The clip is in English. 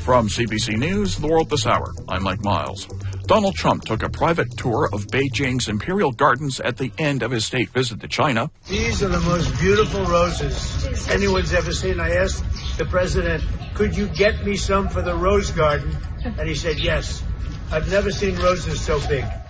From CBC News, The World This Hour, I'm Mike Miles. Donald Trump took a private tour of Beijing's Imperial Gardens at the end of his state visit to China. These are the most beautiful roses anyone's ever seen. I asked the president, could you get me some for the rose garden? And he said, yes. I've never seen roses so big.